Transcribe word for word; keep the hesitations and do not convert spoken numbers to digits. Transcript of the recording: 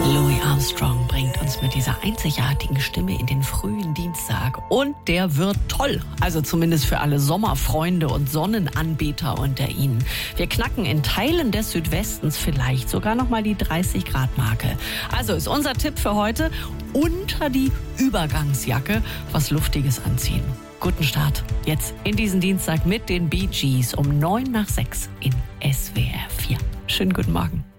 Louis Armstrong bringt uns mit dieser einzigartigen Stimme in den frühen Dienstag. Und der wird toll. Also zumindest für alle Sommerfreunde und Sonnenanbeter unter Ihnen. Wir knacken in Teilen des Südwestens vielleicht sogar noch mal die dreißig Grad Marke. Also ist unser Tipp für heute: unter die Übergangsjacke was Luftiges anziehen. Guten Start jetzt in diesen Dienstag mit den Bee Gees um neun nach sechs in S W R vier. Schönen guten Morgen.